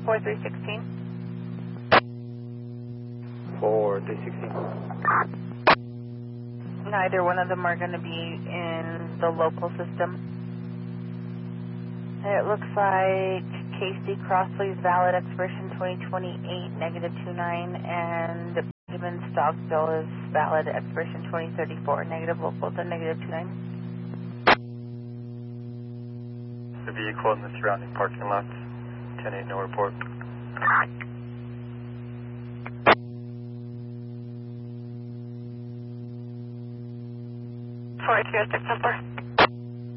4316. 4316. Neither one of them are going to be in the local system. It looks like Casey Crossley's valid expiration 2028, -29, and Benjamin Stockville is valid expiration 2034, negative locals and -29. The vehicle in the surrounding parking lots, 10-8, no report. Sorry, 206 number.